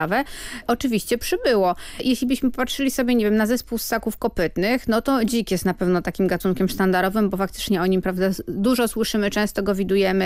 oczywiście przybyło. Jeśli byśmy patrzyli sobie, nie wiem, na zespół ssaków kopytnych, no to dzik jest na pewno takim gatunkiem sztandarowym, bo faktycznie o nim, prawda, dużo słyszymy, często go widujemy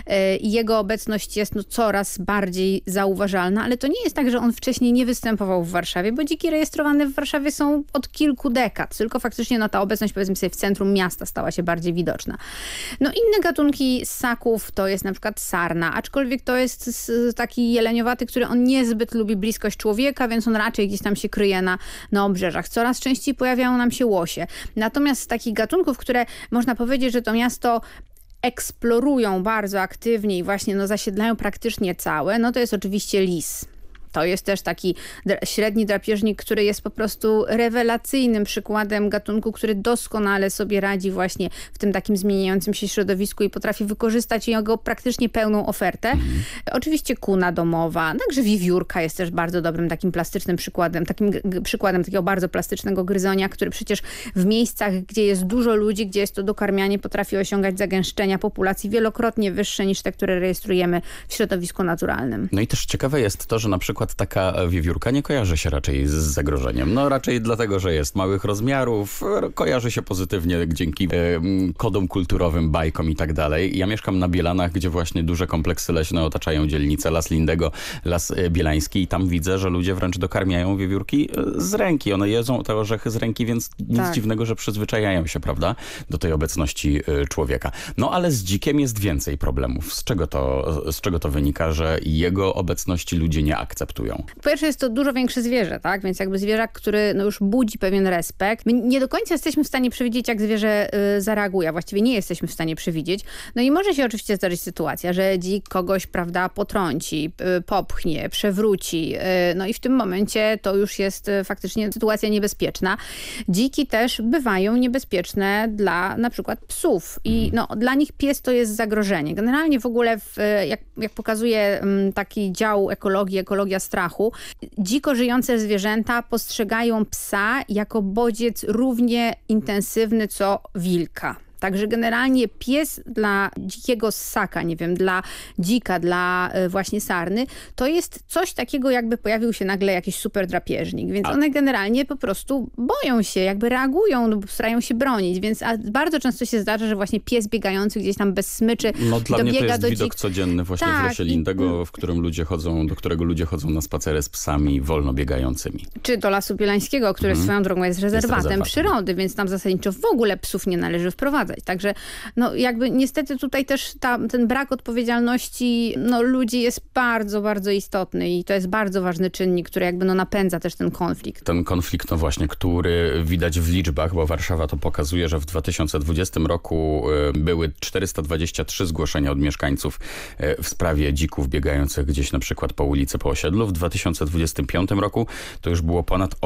i jego obecność jest coraz bardziej zauważalna, ale to nie jest tak, że on wcześniej nie występował w Warszawie, bo dziki rejestrowane w Warszawie są od kilku dekad, tylko faktycznie ta obecność, powiedzmy sobie, w centrum miasta stała się bardziej widoczna. Inne gatunki ssaków to jest na przykład sarna, aczkolwiek to jest taki jeleniowaty, który on niezbyt lubi bliskość człowieka, więc on raczej gdzieś tam się kryje na obrzeżach. Coraz częściej pojawiają nam się łosie. Natomiast z takich gatunków, które można powiedzieć, że to miasto eksplorują bardzo aktywnie i właśnie zasiedlają praktycznie całe, to jest oczywiście lis. To jest też taki średni drapieżnik, który jest po prostu rewelacyjnym przykładem gatunku, który doskonale sobie radzi właśnie w tym takim zmieniającym się środowisku i potrafi wykorzystać jego praktycznie pełną ofertę. Oczywiście kuna domowa, także wiewiórka jest też bardzo dobrym takim plastycznym przykładem, takiego bardzo plastycznego gryzonia, który przecież w miejscach, gdzie jest dużo ludzi, gdzie jest to dokarmianie, potrafi osiągać zagęszczenia populacji wielokrotnie wyższe niż te, które rejestrujemy w środowisku naturalnym. No i też ciekawe jest to, że na przykład taka wiewiórka nie kojarzy się raczej z zagrożeniem. Raczej dlatego, że jest małych rozmiarów, kojarzy się pozytywnie dzięki kodom kulturowym, bajkom i tak dalej. Ja mieszkam na Bielanach, gdzie właśnie duże kompleksy leśne otaczają dzielnicę. Las Lindego, Las Bielański i tam widzę, że ludzie wręcz dokarmiają wiewiórki z ręki. One jedzą te orzechy z ręki, więc nic dziwnego, że przyzwyczajają się, prawda, do tej obecności człowieka. Ale z dzikiem jest więcej problemów. Z czego to wynika, że jego obecności ludzie nie akceptują? Po pierwsze jest to dużo większe zwierzę, tak? Więc jakby zwierzak, który już budzi pewien respekt. My nie do końca jesteśmy w stanie przewidzieć, jak zwierzę zareaguje. Właściwie nie jesteśmy w stanie przewidzieć. I może się oczywiście zdarzyć sytuacja, że dzik kogoś, prawda, potrąci, popchnie, przewróci. I w tym momencie to już jest faktycznie sytuacja niebezpieczna. Dziki też bywają niebezpieczne dla na przykład psów. I dla nich pies to jest zagrożenie. Generalnie w ogóle, jak pokazuje taki dział ekologia strachu, dziko żyjące zwierzęta postrzegają psa jako bodziec równie intensywny co wilka. Także generalnie pies dla dzikiego ssaka, nie wiem, dla dzika, dla właśnie sarny, to jest coś takiego, jakby pojawił się nagle jakiś super drapieżnik. Więc one generalnie po prostu boją się, jakby reagują, starają się bronić. Więc bardzo często się zdarza, że właśnie pies biegający gdzieś tam bez smyczy dla mnie to jest do widok codzienny właśnie w lesie Lindego, do którego ludzie chodzą na spacery z psami wolno biegającymi. Czy do Lasu Bielańskiego, który swoją drogą jest rezerwatem przyrody, więc tam zasadniczo w ogóle psów nie należy wprowadzać. Także jakby niestety tutaj też ten brak odpowiedzialności ludzi jest bardzo, bardzo istotny i to jest bardzo ważny czynnik, który jakby napędza też ten konflikt. Ten konflikt właśnie, który widać w liczbach, bo Warszawa to pokazuje, że w 2020 roku były 423 zgłoszenia od mieszkańców w sprawie dzików biegających gdzieś na przykład po ulicy, po osiedlu. W 2025 roku to już było ponad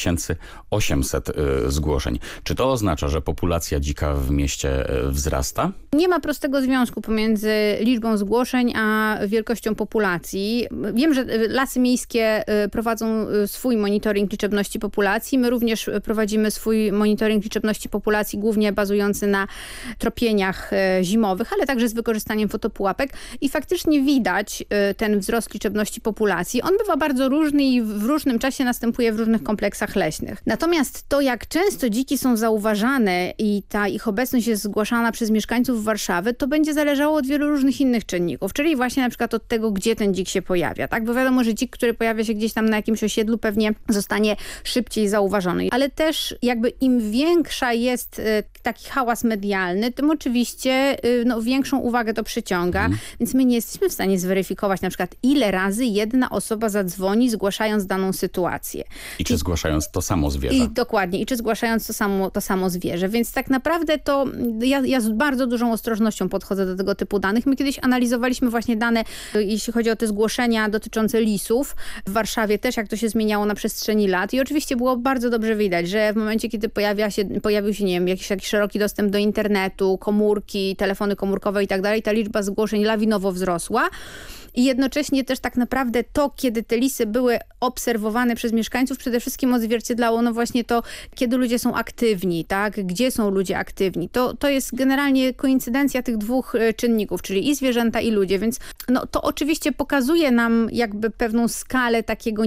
8800 zgłoszeń. Czy to oznacza, że populacja dzika w mieście wzrasta? Nie ma prostego związku pomiędzy liczbą zgłoszeń a wielkością populacji. Wiem, że lasy miejskie prowadzą swój monitoring liczebności populacji. My również prowadzimy swój monitoring liczebności populacji, głównie bazujący na tropieniach zimowych, ale także z wykorzystaniem fotopułapek. I faktycznie widać ten wzrost liczebności populacji. On bywa bardzo różny i w różnym czasie następuje w różnych kompleksach leśnych. Natomiast to, jak często dziki są zauważane i ta ich obecność jest zgłaszana przez mieszkańców Warszawy, to będzie zależało od wielu różnych innych czynników, czyli właśnie na przykład od tego, gdzie ten dzik się pojawia, tak? Bo wiadomo, że dzik, który pojawia się gdzieś tam na jakimś osiedlu, pewnie zostanie szybciej zauważony. Ale też jakby im większa jest taki hałas medialny, tym oczywiście większą uwagę to przyciąga, więc my nie jesteśmy w stanie zweryfikować na przykład, ile razy jedna osoba zadzwoni, zgłaszając daną sytuację. I czy zgłaszając to samo zwierzę. Dokładnie. I czy zgłaszając to samo zwierzę. Więc tak naprawdę to ja z bardzo dużą ostrożnością podchodzę do tego typu danych. My kiedyś analizowaliśmy właśnie dane, jeśli chodzi o te zgłoszenia dotyczące lisów w Warszawie też, jak to się zmieniało na przestrzeni lat. I oczywiście było bardzo dobrze widać, że w momencie, kiedy pojawił się, nie wiem, jakiś taki szeroki dostęp do internetu, komórki, telefony komórkowe i tak dalej, ta liczba zgłoszeń lawinowo wzrosła. I jednocześnie też tak naprawdę to, kiedy te lisy były obserwowane przez mieszkańców, przede wszystkim odzwierciedlało właśnie to, kiedy ludzie są aktywni, tak? Gdzie są ludzie aktywni. To jest generalnie koincydencja tych dwóch czynników, czyli i zwierzęta, i ludzie, więc to oczywiście pokazuje nam jakby pewną skalę takiego